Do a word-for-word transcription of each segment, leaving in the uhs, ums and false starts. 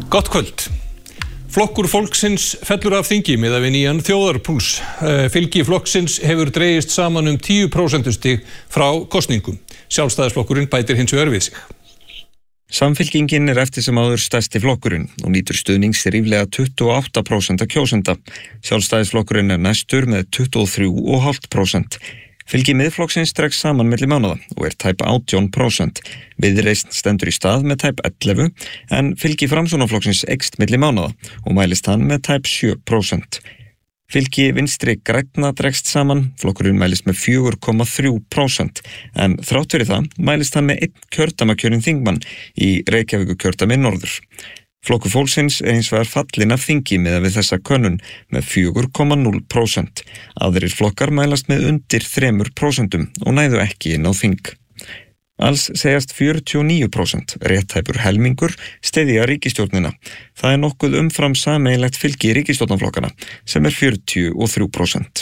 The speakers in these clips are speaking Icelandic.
Gott kvöld. Flokkur fólksins fellur af þingi miðað við nýjan þjóðarpúls. Fylgi flokksins hefur dregist saman um tíu prósentustig frá kosningum. Sjálfstæðisflokkurinn bætir hins vegar við sig. Samfylkingin er eftir sem áður stærsti flokkurinn og nýtur stuðnings ríflega tuttugu og átta prósent kjósenda. Sjálfstæðisflokkurinn er næstur með tuttugu og þrjú komma fimm prósent. Fylgi miðflokksins dregst saman milli mánaða og er tæp átján prósent. Viðreisn stendur í stað með tæp ellefu en fylgi Framsóknarflokksins eykst milli mánaða og mælist hann með tæp sjö prósent. Fylgi Vinstri grænna dregst saman, flokkurinn mælist með fjögur komma þrjú prósent en þrátt fyrir það mælist hann með einn kjördæmakjörinn þingmann í Reykjavíkurkjördæmi norður. Flokkur fólksins er hins vegar fallinn af þingi miðað við þessa könnun með fjögur komma núll prósent. Aðrir flokkar mælast með undir þremur prósentum og næðu ekki inn á þing. Alls segjast fjörutíu og níu prósent, réttæpur helmingur, styðja ríkisstjórnina. Það er nokkuð umfram sameiginlegt fylgi ríkisstjórnarflokkana sem er fjörutíu og þrjú prósent.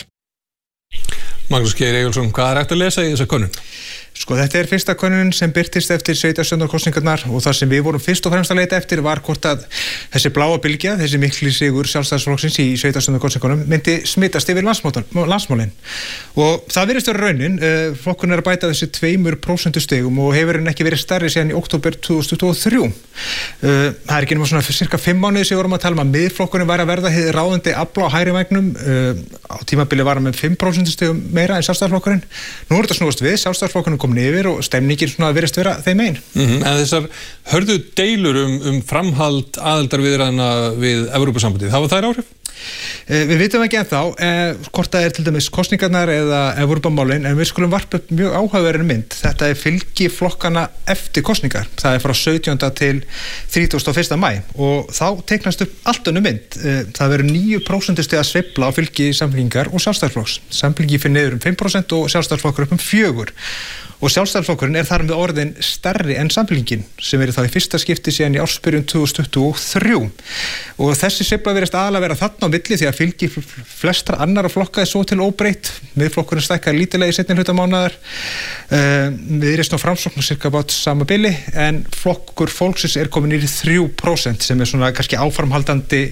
Magnús Geir Eyjólfsson, hvað er hægt að lesa í þessa könnun? Sko þetta er fyrsta könnunin sem birtist eftir sveitarstjórnarkosningarnar og það sem við vorum fyrst og fremst að leita eftir var hvort að þessi bláa bylgja, þessi mikli sigur Sjálfstæðisflokksins í sveitarstjórnarkosningunum myndi smitast yfir landsmálin. Og það virðist vera raunin, flokkurinn er að bæta þessi tveimur prósentustigum og hefur hann ekki verið stærri síðan í október tvö þúsund tuttugu og þrjú. Það er ekki nema svona cirka fimm mánuði sem við vorum að tala um að miðflokkurinn væri að verða hið ráðandi afl á hægri vængnum. Á tímabili var hann með fimm prósentustigum meira en Sjálfstæðisflokkurinn. Nú er þetta snúast við, Sjálfstæðisflokkurinn komin yfir og stemningin svona virðist vera þeim megin. Mm-hmm. En þessar hörðu deilur um, um framhald aðildarviðræðna við Evrópusambandið, hafa þær áhrif? Eh, við vitum ekki ennþá eh, hvort það er til dæmis kosningarnar eða Evrópumálin, en við skulum varpa upp mjög áhugaverðin mynd. Þetta er fylgi flokkana eftir kosningar. Það er frá sautjánda til þrítugasta og fyrsta maí og þá teiknast upp allt önnur mynd. Eh, það verður níu prósentustig að sveifla á fylgi Samfylkingar og Sjálfstæðisflokks. Samfylkingi fyrir niður um fimm prósent og Sjálfstæðisflokkur upp um fjögur. Og Sjálfstæðisflokkurinn er þar með orðin stærri en Samfylkingin sem verið þá í fyrsta skipti síðan í ársbyrjun tvö þúsund tuttugu og þrjú. Og þessi sveifla virðist aðalega vera þarna á milli því að fylgi flestra annarra flokka er svo til óbreytt. Miðflokkurinn stækkar lítillega í seinni hluta mánaðar. Uh, Viðreisn og Framsókn cirka bát sama bili en flokkur fólksins er komin í þrjú prósent sem er svona kannski áframhaldandi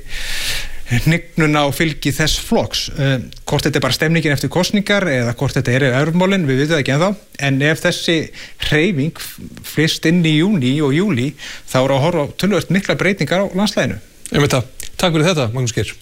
hnignun á fylgi þess flokks. Uh, hvort þetta er bara stemningin eftir kosningar eða hvort þetta er Evrópumálin, við vitum það ekki ennþá. En ef þessi hreyfing flyst inn í júní og júlí þá er að horfa töluvert mikla breytingar á landslæginu. Ég veit það. Takk fyrir þetta, Magnús Geir.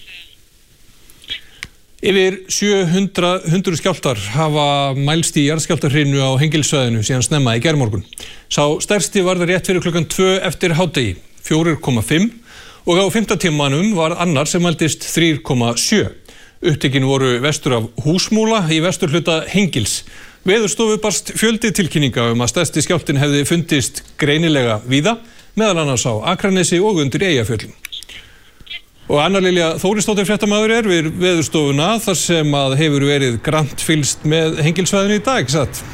Yfir sjö hundruð skjálftar hafa mælst í jarðskjálftahrinu á Hengilssvæðinu síðan snemma í gærmorgun. Sá stærsti varð rétt fyrir klukkan tvö eftir hádegi, fjögur komma fimm og á fimmta tímanum var annar sem mældist þrjú komma sjö. Upptekin voru vestur af Húsmúla í vesturhluta Hengils. Veðurstofu barst fjöldi tilkynninga um að stærsti skjálftinn hefði fundist greinilega víða, meðal annars á Akranesi og undir Eyjafjöllum. Og Anna Lilja Þórisdóttir fréttamaður er við Veðurstofuna þar sem að hefur verið grannt fylgst með Hengilssvæðinu í dag, satt?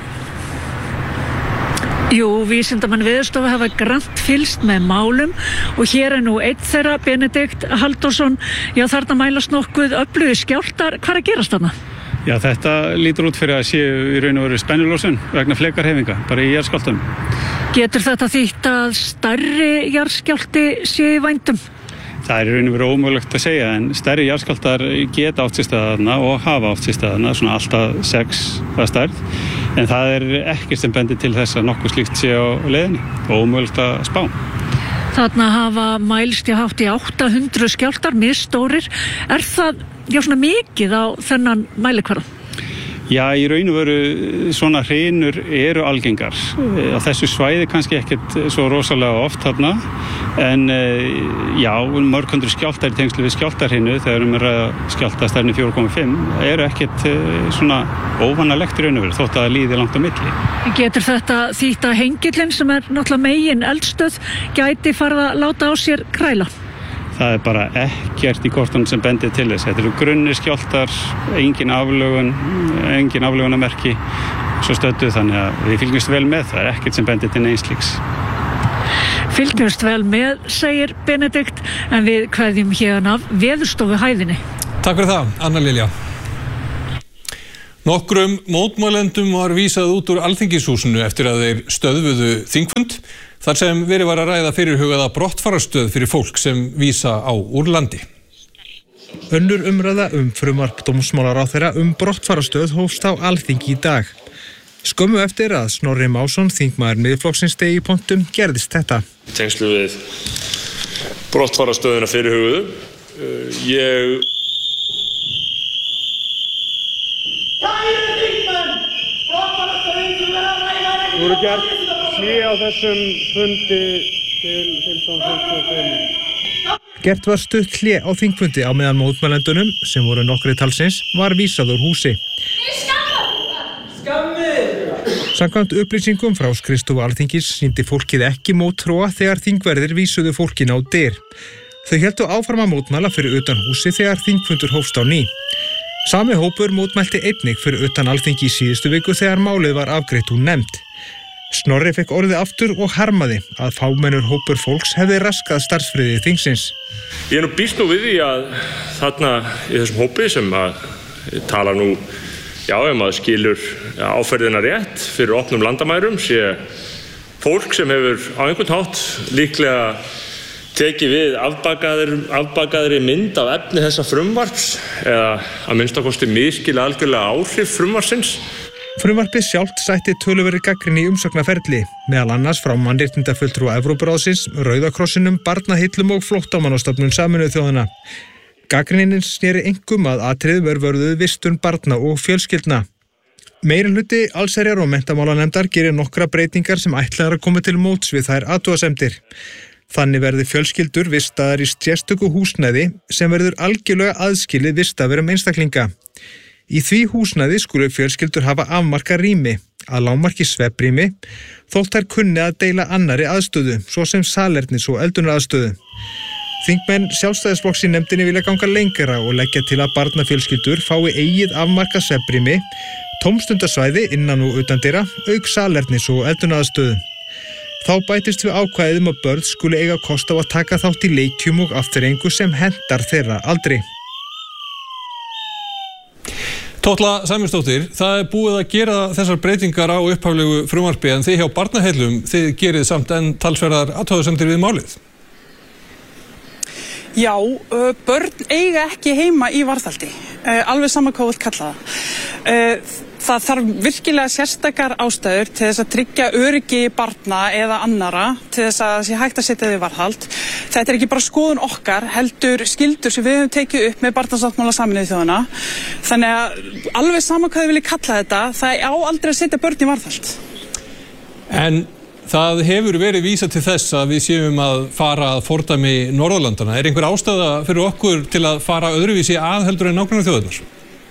Jú, vísindamenn Veðurstofu hafa grannt fylgst með málum og hér er nú einn þeirra, Benedikt Halldórsson. Já, þarna mælast nokkuð öflugir skjálftar. Hvað er að gerast þarna? Já, þetta lítur út fyrir að séu í raun og veru spennulósun vegna flekarhefinga, bara í jarðskjálftum. Getur þetta þýtt að stærri jarðskjálfti sé í vændum? Það er í raun og veru ómögulegt að segja en stærri jarðskjálftar geta átt sér staðarna og hafa átt sér staðarna, svona alltaf sex að stærð. En það er ekkert sem bendir til þess að nokkuð slíkt sé á leiðinni og ómögulegt að spá. Þarna hafa mælst í hátt í átta hundruð skjálftar, misstórir. Er það já, svona mikið á þennan mælikvarða? Já, í raun og veru svona hrinur eru algengar. Á þessu svæði kannski ekkert svo rosalega oft þarna, en já, mörg hundruð skjálftar í tengslu við skjálftarhrinu þegar um er að skjálfta stærni fjögur komma fimm eru ekkert svona óvanalegt í raun og veru þótt að það líði langt á milli. Getur þetta þýtt að Hengillinn sem er náttúrulega megin eldstöð gæti farið að láta á sér kræla? Það er bara ekkert í kortunum sem bendir til þess. Þetta eru grunnir skjálftar, engin aflögun, engin aflögunarmerki, svo stöddu þannig að við fylgjumst vel með. Það er ekkert sem bendir til neins slíks. Fylgjumst vel með, segir Benedikt, en við kveðjum hérna af Veðurstofu hæðinni. Takk fyrir það, Anna Lilja. Nokkrum mótmælendum var vísað út úr Alþingishúsinu eftir að þeir stöðvuðu þingfund. þar sem verið var að ræða fyrirhugaða brottfarastöð fyrir fólk sem vísa á úr landi. Önnur umræða um frumvarp dómsmálaráðherra um brottfarastöð hófst á Alþingi í dag. Skömmu eftir að Snorri Másson, þingmaður Miðflokksins stigi í pontum, gerðist þetta. Tengslu við brottfarastöðuna fyrirhuguðu. Ég... Kæru þingmenn! Brottfarastöðin sem verða að ræða ekki... Þú eru gert hlé á þessum fundi til fimmtán fimmtíu og fimm. Gert var stutt hlé á þingfundi á meðan mótmælendunum, sem voru nokkri talsins, var vísað úr húsi. Samkvæmt upplýsingum frá skrifstofu Alþingis sýndi fólkið ekki mótþróa þegar þingverðir vísuðu fólkinu á dyr. Þau héldu áfram að mótmæla fyrir utan húsi þegar þingfundur hófst á ný. Sami hópur mótmælti einnig fyrir utan Alþingi í síðustu viku þegar málið var afgreitt úr nefnd. Snorri fekk orðið aftur og harmaði að fámennur hópur fólks hefði raskað starfsfriði þingsins. Ég er nú býst nú við því að þarna í þessum hópi sem að tala nú, já, ef maður skilur áferðina rétt fyrir opnum landamærum, sé fólk sem hefur á einhvern hátt líklega tekið við afbakaðri, afbakaðri mynd af efni þessa frumvarps eða að minnstakosti misskilja algjörlega áhrif frumvarpsins. Frumvarpið sjálft sætti töluverðri gagnrýni í umsóknarferli, meðal annars frá mannréttindafulltrúa Evrópuráðsins, Rauða krossinum, Barnahillum og Flóttamannastofnun Sameinuðu þjóðanna. Gagnrýnin sneri einkum að atriðum er vörðuð vistun barna og fjölskyldna. Meirihluti allsherjar og menntamálanefndar gerir nokkra breytingar sem ætlaðar að koma til móts við þær athugasemdir. Þannig verði fjölskyldur vistaðar í sérstöku húsnæði sem verður algjörlega aðskilið vistaverum einstaklinga. Í því húsnæði skulu fjölskyldur hafa afmarka rými, að lágmarki svefnrými, þótt þær kunni að deila annarri aðstöðu, svo sem salernis- og eldunaraðstöðu. Þingmenn Sjálfstæðisflokks í nefndinni vilja ganga lengra og leggja til að barnafjölskyldur fái eigið afmarkað svefnrými, tómstundasvæði innan og utandyra, auk salernis- og eldunaraðstöðu. Þá bætist við ákvæðum að börn skuli eiga kost á að taka þátt í leikjum og afþreyingu sem hentar þeirra aldri. Tótla Sæmundsdóttir, það er búið að gera þessar breytingar á upphaflegu frumvarpi en þið hjá Barnaheillum, þið gerið samt enn talsverðar athugasemdir við málið. Já, börn eiga ekki heima í varðhaldi, alveg sama hvað vill kalla það. Það þarf virkilega sérstakar ástæður til þess að tryggja öryggi barna eða annara til þess að það sé hægt að setja þau í varðhald. Þetta er ekki bara skoðun okkar, heldur skyldur sem við höfum tekið upp með barnasáttmála Sameinuðu þjóðanna. Þannig að alveg sama hvað þið viljið kalla þetta, það á aldrei að setja börn í varðhald. En það hefur verið vísað til þess að við séum að fara að fordæmi Norðurlandana. Er einhver ástæða fyrir okkur til að fara öðruvísi að heldur en nágrannar þjóðirnar?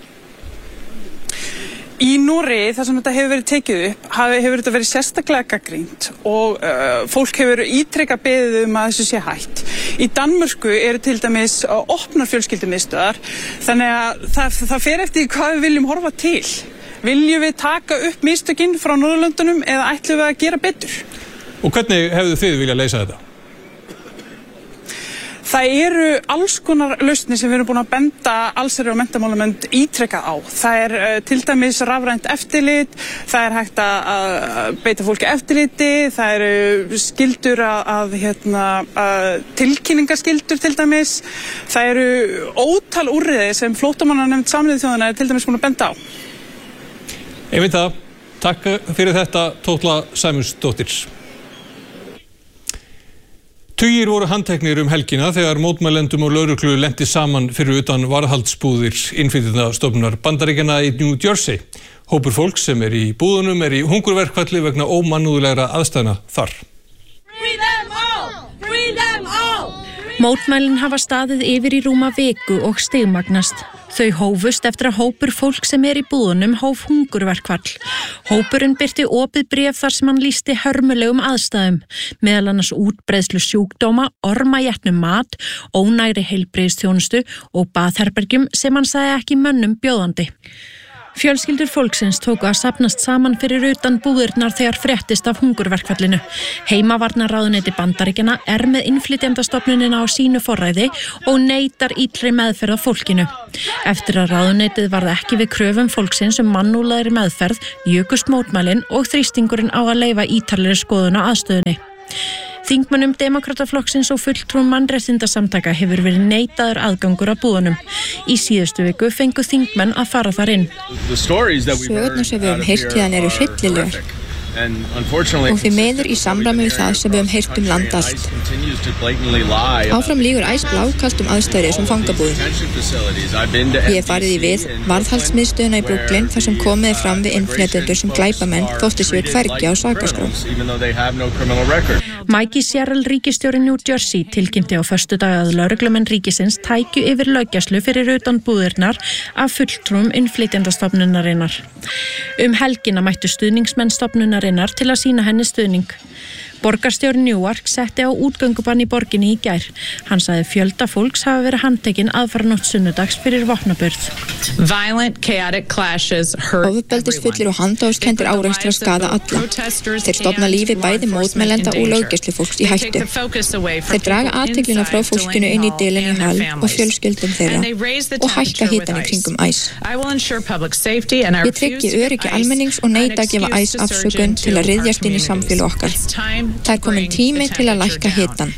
Í Noregi, þar sem þetta hefur verið tekið upp, hefur þetta verið sérstaklega gagnrýnt og uh, fólk hefur ítrekað beðið um að þessu sé hætt. Í Danmörku eru til dæmis opnar fjölskyldumiðstöðvar, þannig að það, það fer eftir hvað við viljum horfa til. Viljum við taka upp mistökin frá Norðurlöndunum eða ætlum við að gera betur? Og hvernig hefðu þið viljað leysa þetta? Það eru alls konar lausnir sem við erum búin að benda allsherjar- og menntamálanefnd ítrekað á. Það er uh, til dæmis rafrænt eftirlit, það er hægt að beita fólki eftirliti, það eru skyldur að, að, hérna, að tilkynningaskyldur til dæmis. Það eru ótal úrræði sem Flóttamannanefnd Sameinuðu þjóðanna er til dæmis búin að benda á. Ég veit það. Takk fyrir þetta, Tótla Sæmundsdóttir. Tugir voru handteknir um helgina þegar mótmælendum og lögreglu lenti saman fyrir utan varðhaldsbúðir innflytjendastofnunar Bandaríkjanna í New Jersey. Hópur fólks sem er í búðunum er í hungurverkfalli vegna ómannúðlegra aðstæðna þar. Free them all! Free them all! Mótmælin hafa staðið yfir í rúma viku og stigmagnast. Þau hófust eftir að hópur fólk sem er í búðunum hóf hungurverkfall. Hópurinn birti opið bréf þar sem hann lýsti hörmulegum aðstæðum, meðal annars útbreiðslu sjúkdóma, ormajetnum mat, ónægri heilbrigðisþjónustu og baðherbergjum sem hann sagði ekki mönnum bjóðandi. Fjölskyldur fólksins tóku að safnast saman fyrir utan búðirnar þegar fréttist af hungurverkfallinu. Heimavarnarráðuneyti Bandaríkjanna er með innflytjendastofnunina á sínu forræði og neitar illri meðferð á fólkinu. Eftir að ráðuneytið varð ekki við kröfum fólksins um mannúðlegri meðferð, jukust mótmælin og þrýstingurinn á að leyfa ítarlegri skoðun á aðstöðunni. Þingmönnum Demókrataflokksins og fulltrúum mannréttindasamtaka hefur verið neitaður aðgangur að búðunum. Í síðustu viku fengu þingmenn að fara þar inn. Sögurnar sem við höfum heyrt hérna eru hryllilegar og því miður í samræmi við það sem við höfum heyrt um land allt. Áfram lýgur æs blákalt um aðstæður sem fangabúðum. Ég hef farið í við varðhaldsmiðstöðuna í Brooklyn þar sem komið er fram við innflytjendur sem glæpamenn þótti séu hvergi á sakaskrá. Mikey Sherrill, ríkisstjóri New Jersey, tilkynnti á föstudag að lögreglumenn ríkisins tækju yfir löggæslu fyrir utan búðirnar af fulltrúum innflytjendastofnunarinnar. Um helgina mættu stuðningsmenn stofnunarinnar til að sýna henni stuðning. Borgarstjóri Newark setti á útgöngubann í borginni í gær. Hann sagði fjölda fólks hafa verið handtekinn aðfaranótt sunnudags fyrir vopnaburð. Ofbeldisfullir og handahófskenndir árekstrar skaða alla. Þeir stofna lífi bæði mótmælenda og löggæslufólks í hættu. Þeir draga athyglina frá fólkinu inn í Dylan í Hall og fjölskyldum þeirra og hækka hitann í kringum æs. Ég tryggi öryggi almennings og neita að gefa æs afsökun til að ryðjast inn í samfélag okkar. Það er komin tími til að lækka hitann.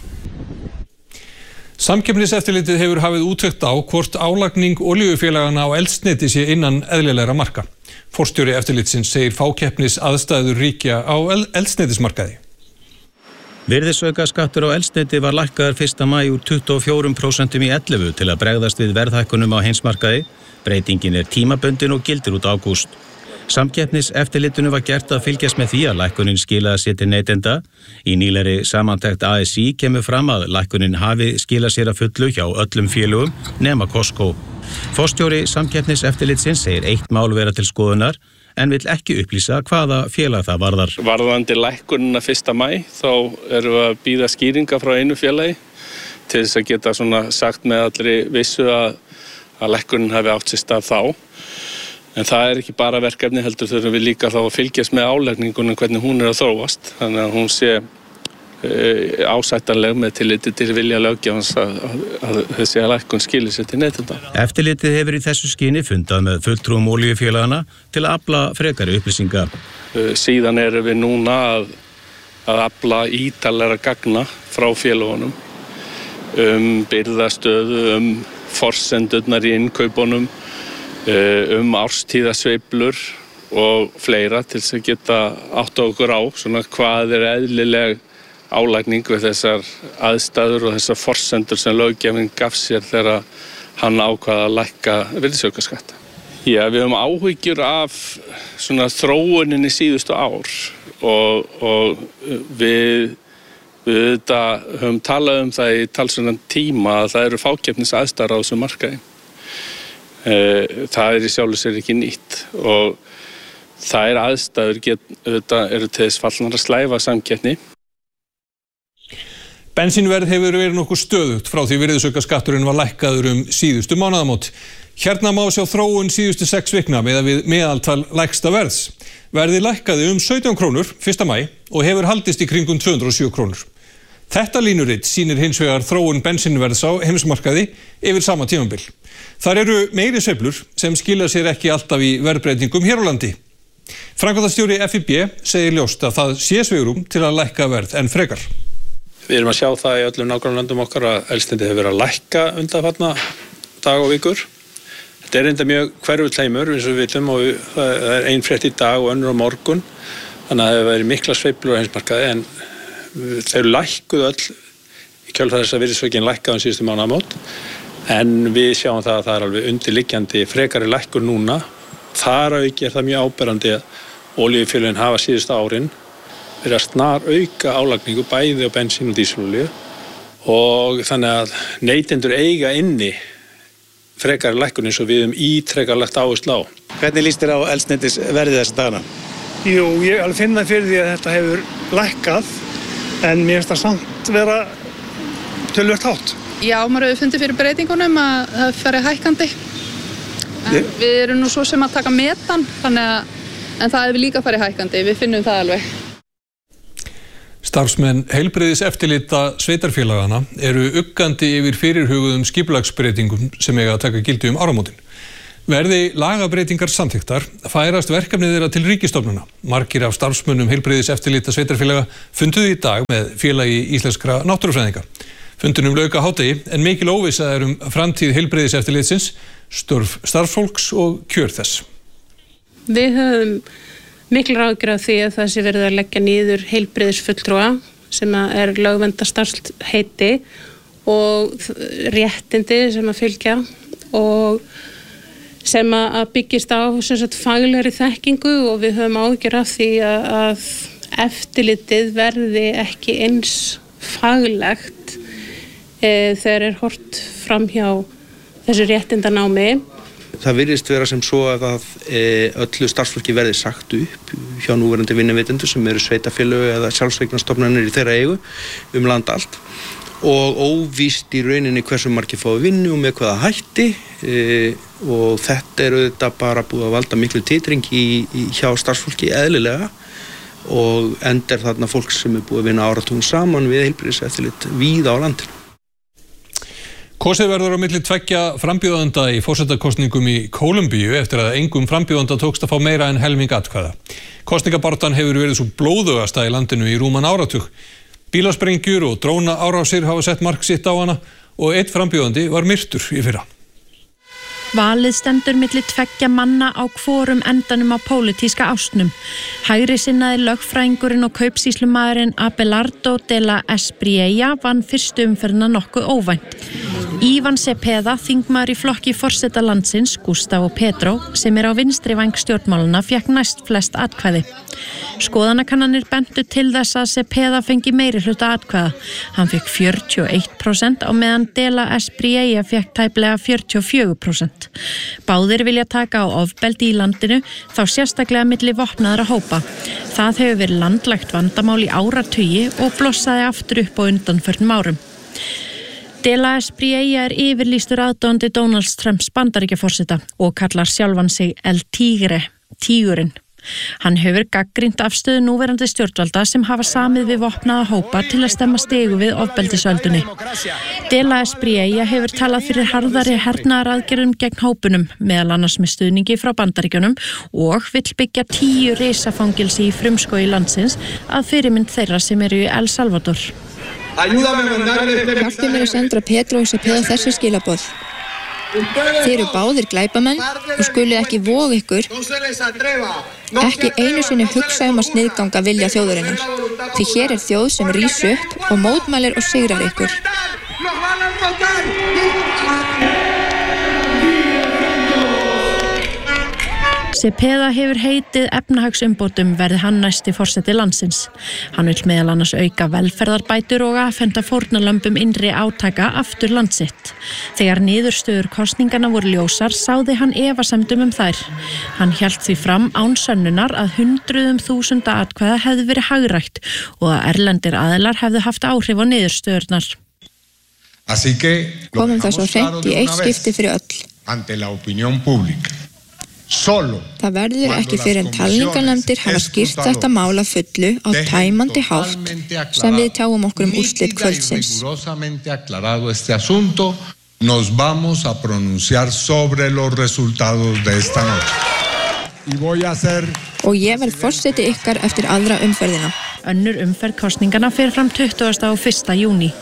Samkeppniseftirlitið hefur hafið úttekt á hvort álagning olíufélagana á eldsneyti sé innan eðlilegra marka. Forstjóri eftirlitsins segir fákeppnis aðstæður ríkja á eldsneytismarkaði. Virðisaukaskattur á eldsneyti var lækkaður fyrsta maí úr tuttugu og fjögur prósent í ellefu til að bregðast við verðhækkunum á heimsmarkaði. Breytingin er tímabundin og gildir út ágúst. Samkeppniseftirlitinu var gert að fylgjast með því að lækkunin skilaði sér til neytenda. Í nýlegri samantekt A S I kemur fram að lækkunin hafi skilað sér að fullu hjá öllum félögum nema Costco. Forstjóri Samkeppniseftirlitsins segir eitt mál vera til skoðunar en vill ekki upplýsa hvaða félag það varðar. Varðandi lækkunina fyrsta maí þá erum við að bíða skýringa frá einu félagi til þess að geta svona sagt með allri vissu að, að lækkunin hafi átt sér stað þá. En það er ekki bara verkefni, heldur þurfum við líka þá að fylgjast með álagningunum hvernig hún er að þróast. Þannig að hún sé e, ásættanleg með tilliti til vilja löggjafans að, að, að þessi lækkun skili sér til neytenda. Eftirlitið hefur í þessu skyni fundað með fulltrúum olíufélagana til að afla frekari upplýsinga. Síðan erum við núna að, að afla ítarlegra gagna frá félagunum um birgðastöðu, um forsendurnar í innkaupunum, um árstíðasveiflur og fleira til þess að geta átt á okkur á svona hvað er eðlileg álagning við þessar aðstæður og þessar forsendur sem löggjafinn gaf sér þegar hann ákvað að lækka virðisaukaskatt. Já, við höfum áhyggjur af svona þróunin í síðustu ár og, og við við þetta höfum talað um það í talsverðan tíma að það eru fákeppnis aðstæður á þessum markaði. Það er í sjálfu sér ekki nýtt og það er aðstæður get, þetta eru til þess fallnar að slæfa samkeppni. Bensínverð hefur verið nokkuð stöðugt frá því virðisaukaskatturinn var lækkaður um síðustu mánaðamót. Hérna má sjá þróun síðustu sex vikna með að við meðaltal lægsta verðs. Verðið lækkaði um sautján krónur fyrsta maí og hefur haldist í kringum tvö hundruð og sjö krónur. Þetta línuritt sýnir hins vegar þróun bensínverðs á heimsmarkaði yfir sama tímabil. Þar eru meiri sveiflur sem skila sér ekki alltaf í verðbreytingum hér á landi. Framkvæmdastjóri F I B segir ljóst að það sé svigrúm til að lækka verð en frekar. Við erum að sjá það í öllum nágrannalöndum okkar að eldsneyti hefur verið að lækka undanfarna dag og vikur. Þetta er enda mjög hverfulheimur eins og við vitum og það er ein frétt í dag og önnur á morgun. Þannig að það hefur verið mikla sveiflur á heimsmarkaði en þau lækkuðu öll í kjölfar þess að virðisaukin lækkaði um síðustu mánaðamót. En við sjáum það að það er alveg undirliggjandi frekari lækkun núna. Þar auki er það mjög áberandi að olíufélögin hafa síðustu árin verið að snar auka álagningu bæði á bensín og dísilolíu og þannig að neytendur eiga inni frekari lækkun eins og við um ítrekar lagt áherslu á. Hvernig líst þér á eldsneytisverðið þessa dagana? Jú, ég alveg finna fyrir því að þetta hefur lækkað en mér finnst það samt vera töluvert hátt. Já, maður hefur fundið fyrir breytingunum að það fari hækkandi. En yeah. Við erum nú svo sem að taka metan, þannig að en það hefur líka farið hækkandi, við finnum það alveg. Starfsmenn heilbrigðiseftirlita sveitarfélagana eru uggandi yfir fyrirhuguðum skipulagsbreytingum sem eiga að taka gildi um áramótin. Verði lagabreitingar samþykktar færast verkefnið þeirra til ríkisstofnana. Margir af starfsmönnum heilbrigðiseftirlita sveitarfélaga funduðu í dag með Félagi íslenskra náttúrufræðinga. Fundunum lauk á hádegi en mikil óvissa er um framtíð heilbrigðiseftirlitsins, störf starfsfólks og kjör þess. Við höfum mikil áhyggjur af því að það sé verið að leggja niður heilbrigðisfulltrúa sem er lögvernda starfsheiti og réttindi sem að fylgja og sem að byggist á sem sagt, faglegri þekkingu og við höfum áhyggjur af því að, að eftirlitið verði ekki eins faglegt e, þegar er hort fram hjá þessu réttindanámi. Það virðist vera sem svo að e, öllu starfsfólki verði sagt upp hjá núverandi vinnuveitendur sem eru sveitarfélög eða sjálfseignarstofnanir í þeirra eigu um land allt. Og óvíst í rauninni hversu margir fái vinnu og með hvaða hætti e, og þetta er auðvitað bara búið að valda miklu titring í, í hjá starfsfólki eðlilega og endar þarna fólk sem er búið að vinna áratugum saman við heilbrigðiseftirlit víða á landinu. Kosið verður á milli tveggja frambjóðanda í forsetakosningum í Kólumbíu eftir að engum frambjóðanda tókst að fá meira en helming atkvæða. Kosningabaráttan hefur verið svo blóðugasta í landinu í rúman áratug. Bílasprengjur og dróna árásir hafa sett mark sitt á hana og einn frambjóðandi var myrtur í fyrra. Valið stendur milli tveggja manna á hvorum endanum á pólitíska ástnum. Hægri sinnaði lögfræðingurinn og kaupsýslumaðurinn Abelardo de la Espriella vann fyrstu umferðina nokkuð óvænt. Iván Cepeda, þingmaður í flokki forseta landsins, Gustavo Petro, sem er á vinstri væng stjórnmálana, fékk næst flest atkvæði. Skoðanakannanir bentu til þess að Cepeda fengi meiri hluta atkvæða. Hann fékk fjörutíu og eitt prósent á meðan de la Espriella fékk tæplega fjörutíu og fjögur prósent. Báðir vilja taka á ofbeldi í landinu, þá sérstaklega milli vopnaðra hópa. Það hefur verið landlægt vandamál í áratugi og blossaði aftur upp á undanförnum árum. De la Espriella er yfirlýstur aðdáandi Donalds Trumps Bandaríkjaforseta og kallar sjálfan sig El Tigre, tígurinn. Hann hefur gagnrýnt afstöðu núverandi stjórnvalda sem hafa samið við vopnaða hópa til að stemma stigu við ofbeldisöldunni. De la Espriella hefur talað fyrir harðari hernaðaraðgerðum gegn hópunum, meðal annars með stuðningi frá Bandaríkjunum og vill byggja tíu risafangilsi í frumskógi landsins að fyrirmynd þeirra sem eru í El Salvador. Hjálpi mér að senda Petro og Cepeda þessi skilaboð. Þið eru báðir glæpamenn og skuli ekki voga ykkur, ekki einu sinni hugsa um að sniðganga vilja þjóðarinnar. Því hér er þjóð sem rís upp og mótmælir og sigrar ykkur. Cepeda hefur heitið efnahagsumbótum verði hann næsti forseti landsins. Hann vill meðal annars auka velferðarbætur og afhenda fórnarlömbum innri átaka aftur landsitt. Þegar niðurstöður kosningana voru ljósar sáði hann efasemdum um þær. Hann hélt því fram án sönnunar að hundruðum þúsunda atkvæða hefði verið hagrætt og að erlendir aðilar hefðu haft áhrif á niðurstöðurnar. Komum það svo hreint í eitt skipti fyrir öll. Það verður ekki fyrir en talningarnefndir hafa skýrt þetta mál að fullu á tæmandi hátt sem við tjáum okkur um úrslit kvöldsins. Nos vamos a pronunciar sobre los resultados de esta noche. Y voy a hacer... Og ég verð forseti ykkar eftir aðra umferðina. Önnur umferð kosningana fer fram tuttugasta og fyrsta júní.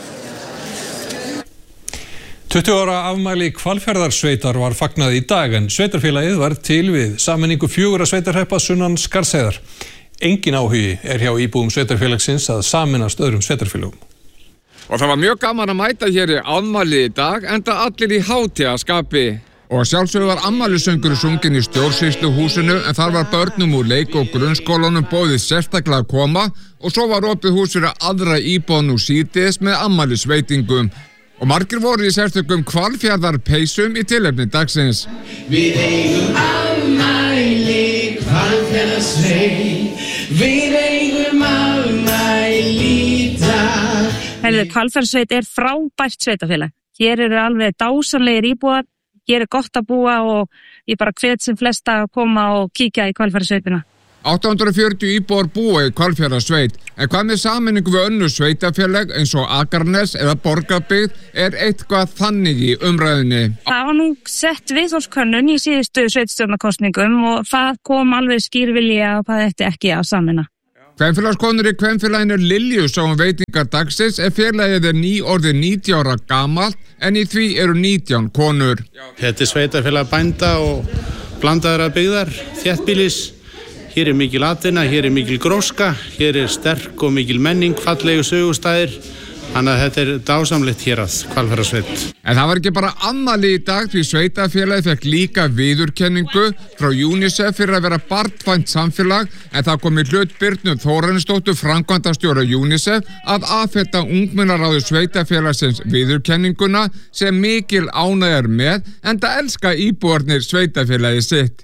tuttugu ára afmæli Hvalfjarðarsveitar var fagnað í dag en sveitarfélagið var til við sameiningu fjögurra sveitarhreppa sunnan Skarðsheiðar. Engin áhugi er hjá íbúum sveitarfélagsins að sameinast öðrum sveitarfélögum. Og það var mjög gaman að mæta hér í afmæli í dag enda allir í hátíðaskapi. Og sjálfsögðu var afmælisöngur sungin í stjórnsýsluhúsinu en þar var börnum úr leik- og grunnskólanum boðið sérstaklega að koma og svo var opið hús fyrir aðra íbúa nú síðdegis með afmælisveitingum. Og margir voru í sérstökum Hvalfjarðarpeysum í tilefni dagsins. Við eigum afmæli Hvalfjarðarsveit, við eigum afmæli í dag. Herðu, Hvalfjarðarsveit er frábært sveitafélag. Hér eru alveg dásamlegir íbúar, hér er gott að búa og ég bara hvet sem flesta að koma og kíkja í Hvalfjarðarsveitina. átta hundruð og fjörutíu íbúar búa í Hvalfjarðarsveit, en hvað með sameiningu við önnur sveitafélag eins og Akranes eða Borgarbyggð er eitthvað þannig í umræðinni. Það var nú sett viðhorfskönnun í síðustu sveitarstjórnarkosningum og það kom alveg skýr vilji að það ætti ekki að sameina. Kvenfélagskonur í kvenfélaginu Lilju sá um veitingar dagsins ef félagið er ný orðið nítján ára gamalt en í því eru nítján konur. Þetta er sveitafélag bænda og blandaðra byggðar, þéttbýlis. Hér er mikil atvinna, hér er mikil gróska, hér er sterk og mikil menning, fallegu sögustæðir. Þannig að þetta er dásamlegt hér að Hvalfjarðarsveit. En það var ekki bara afmæli í dag því sveitafélagið fekk líka viðurkenningu frá UNICEF fyrir að vera barnvænt samfélag en það kom í hlut Birnu Þórarinsdóttur framkvæmdastjóra UNICEF að afhenda ungmennaráði sveitafélagsins viðurkenninguna sem mikil ánægja er með enda elska íbúarnir sveitafélagið sitt.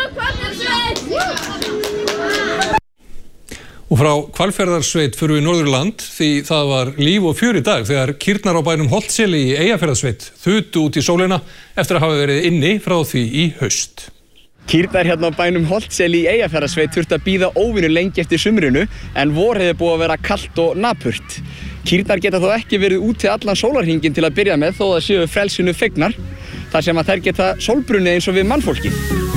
Og frá Hvalfjarðarsveit fyrir við Norðurland því það var líf og fjör í dag þegar kýrnar á bænum Holtseli í Eyjafjarðarsveit þutu út í sólina eftir að hafa verið inni frá því í haust. Kýrnar hérna á bænum Holtseli í Eyjafjarðarsveit þurfti að bíða óvenju lengi eftir sumrinu en vorið er búið að vera kalt og napurt. Kýrnar geta þó ekki verið úti allan sólarhringinn til að byrja með þó að séu frelsinu fegnar þar sem að þær geta sólbrunni eins og við mannfólki.